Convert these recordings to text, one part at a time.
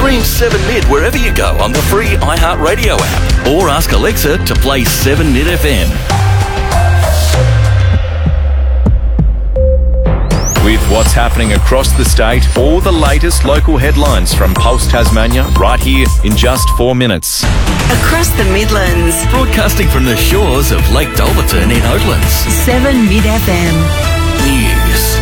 Stream 7 Mid wherever you go on the free iHeartRadio app, or ask Alexa to play 7 Mid FM. With what's happening across the state, all the latest local headlines from Pulse Tasmania right here in just 4 minutes. Across the Midlands, Broadcasting from the shores of Lake Dolverton in Oatlands. 7 Mid FM. News.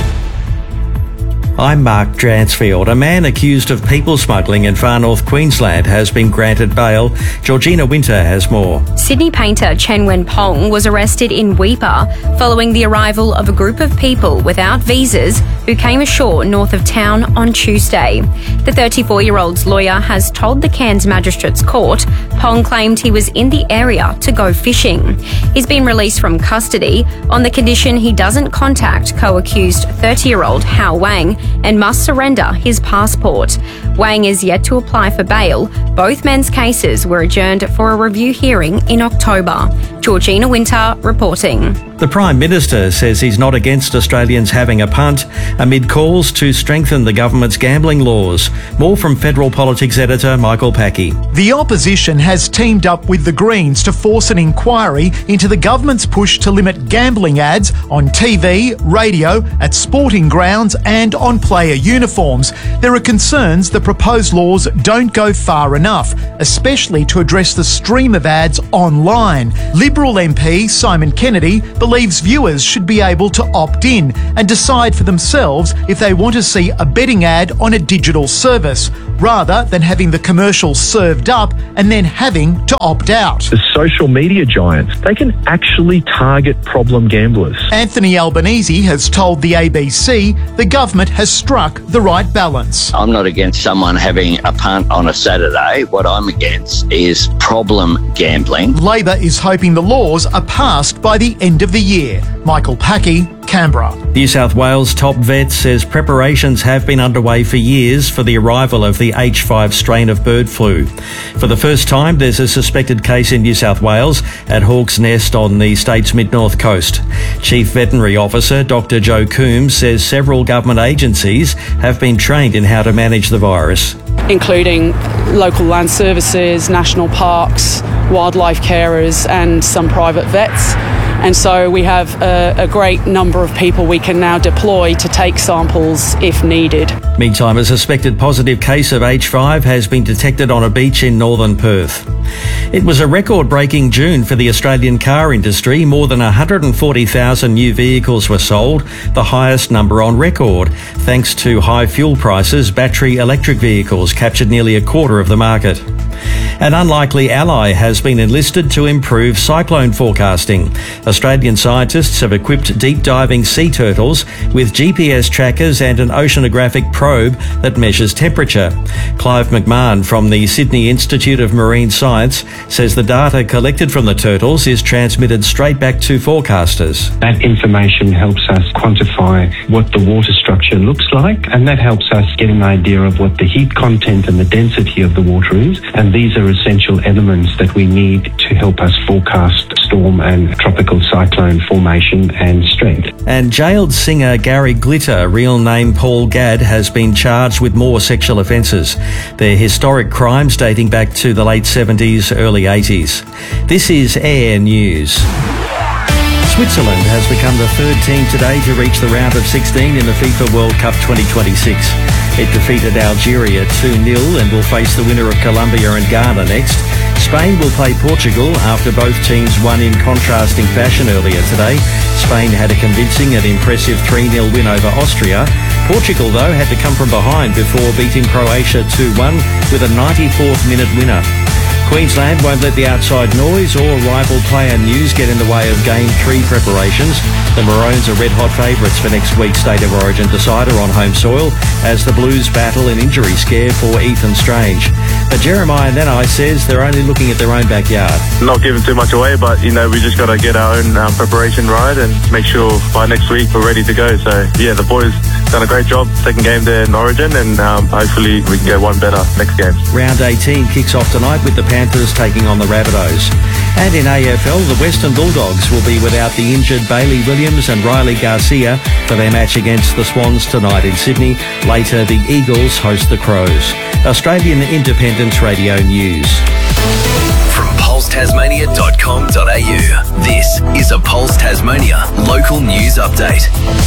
I'm Mark Dransfield. A man accused of people smuggling in far north Queensland has been granted bail. Georgina Winter has more. Sydney painter Chen Wen-pong was arrested in Weipa following the arrival of a group of people without visas who came ashore north of town on Tuesday. The 34-year-old's lawyer has told the Cairns Magistrates Court Pong claimed he was in the area to go fishing. He's been released from custody on the condition he doesn't contact co-accused 30-year-old Hao Wang and must surrender his passport. Wang is yet to apply for bail. Both men's cases were adjourned for a review hearing in October. Georgina Winter reporting. The Prime Minister says he's not against Australians having a punt amid calls to strengthen the government's gambling laws. More from Federal Politics Editor Michael Packey. The opposition has teamed up with the Greens to force an inquiry into the government's push to limit gambling ads on TV, radio, at sporting grounds and on player uniforms. There are concerns the proposed laws don't go far enough, especially to address the stream of ads online. Liberal MP Simon Kennedy believes viewers should be able to opt in and decide for themselves if they want to see a betting ad on a digital service, rather than having the commercial served up and then having to opt out. The social media giants, they can actually target problem gamblers. Anthony Albanese has told the ABC the government has struck the right balance. I'm not against someone having a punt on a Saturday. What I'm against is problem gambling. Labor is hoping the laws are passed by the end of the year. Michael Packey, Canberra. New South Wales top vet says preparations have been underway for years for the arrival of the H5 strain of bird flu. For the first time, there's a suspected case in New South Wales at Hawk's Nest on the state's mid-north coast. Chief Veterinary Officer Dr Joe Coombs says several government agencies have been trained in how to manage the virus, including local land services, national parks, wildlife carers and some private vets. And so we have a great number of people we can now deploy to take samples if needed. Meantime, a suspected positive case of H5 has been detected on a beach in northern Perth. It was a record-breaking June for the Australian car industry. More than 140,000 new vehicles were sold, the highest number on record. Thanks to high fuel prices, battery electric vehicles captured nearly a quarter of the market. An unlikely ally has been enlisted to improve cyclone forecasting. Australian scientists have equipped deep-diving sea turtles with GPS trackers and an oceanographic probe that measures temperature. Clive McMahon from the Sydney Institute of Marine Science says the data collected from the turtles is transmitted straight back to forecasters. That information helps us quantify what the water structure looks like, and that helps us get an idea of what the heat content and the density of the water is. And these are essential elements that we need to help us forecast storm and tropical cyclone formation and strength. And jailed singer Gary Glitter, real name Paul Gadd, has been charged with more sexual offences. They're historic crimes dating back to the late 70s, early 80s. This is Air News. Switzerland has become the third team today to reach the round of 16 in the FIFA World Cup 2026. It defeated Algeria 2-0 and will face the winner of Colombia and Ghana next. Spain will play Portugal after both teams won in contrasting fashion earlier today. Spain had a convincing and impressive 3-0 win over Austria. Portugal, though, had to come from behind before beating Croatia 2-1 with a 94th minute winner. Queensland won't let the outside noise or rival player news get in the way of Game 3 preparations. The Maroons are red-hot favourites for next week's State of Origin decider on home soil as the Blues battle an injury scare for Ethan Strange. But Jeremiah Nanai says they're only looking at their own backyard. Not giving too much away, but, we just got to get our own preparation right and make sure by next week we're ready to go. So, the boys done a great job second game there in Origin, and hopefully we can get one better next game. Round 18 kicks off tonight with the Panthers taking on the Rabbitohs. And in AFL, the Western Bulldogs will be without the injured Bailey Williams and Riley Garcia for their match against the Swans tonight in Sydney. Later, the Eagles host the Crows. Australian Independence Radio News. From pulsetasmania.com.au, this is a Pulse Tasmania local news update.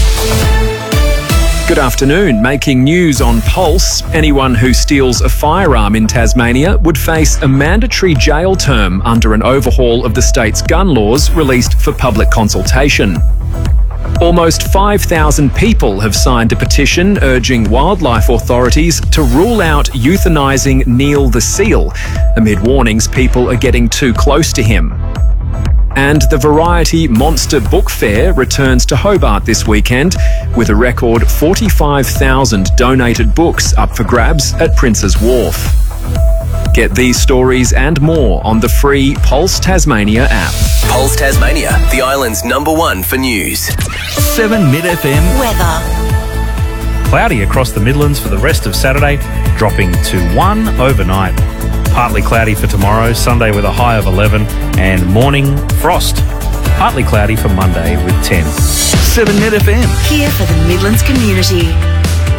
Good afternoon. Making news on Pulse, anyone who steals a firearm in Tasmania would face a mandatory jail term under an overhaul of the state's gun laws released for public consultation. Almost 5,000 people have signed a petition urging wildlife authorities to rule out euthanising Neil the seal, amid warnings people are getting too close to him. And the Variety Monster Book Fair returns to Hobart this weekend with a record 45,000 donated books up for grabs at Prince's Wharf. Get these stories and more on the free Pulse Tasmania app. Pulse Tasmania, the island's #1 for news. 7 Mid FM Weather. Cloudy across the Midlands for the rest of Saturday, dropping to 1 overnight. Partly cloudy for tomorrow, Sunday with a high of 11, and morning frost. Partly cloudy for Monday with 10. 7 Mid FM. Here for the Midlands community.